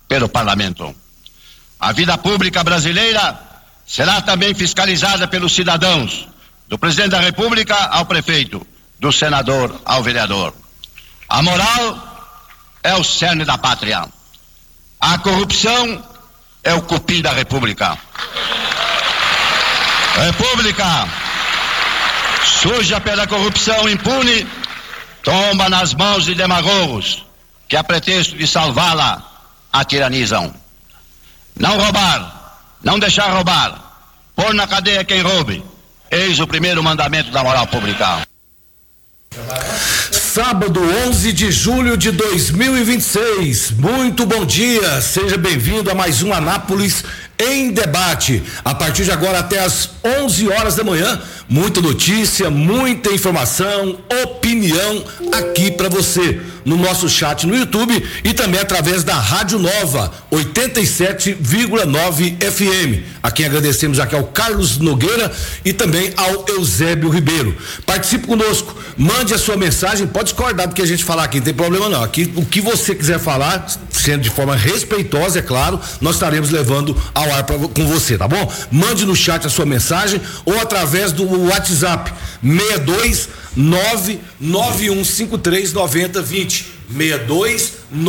pelo parlamento. A vida pública brasileira será também fiscalizada pelos cidadãos, do presidente da República ao prefeito, do senador ao vereador. A moral é o cerne da pátria. A corrupção é o cupim da República. República suja pela corrupção impune tomba nas mãos de demagogos que, a pretexto de salvá-la, a tiranizam. Não roubar, não deixar roubar, pôr na cadeia quem roube, eis o primeiro mandamento da moral pública. Sábado, 11 de julho de 2026. Muito bom dia, seja bem-vindo a mais um Anápolis em Debate. A partir de agora até às 11 horas da manhã, muita notícia, muita informação, opinião aqui para você no nosso chat no YouTube e também através da Rádio Nova 87,9 FM. A quem agradecemos aqui ao Carlos Nogueira e também ao Eusébio Ribeiro. Participe conosco, mande a sua mensagem, pode discordar do que a gente falar aqui, não tem problema não. Aqui o que você quiser falar, sendo de forma respeitosa, é claro, nós estaremos levando ao ar com você, tá bom? Mande no chat a sua mensagem ou através do WhatsApp 62991539020. 62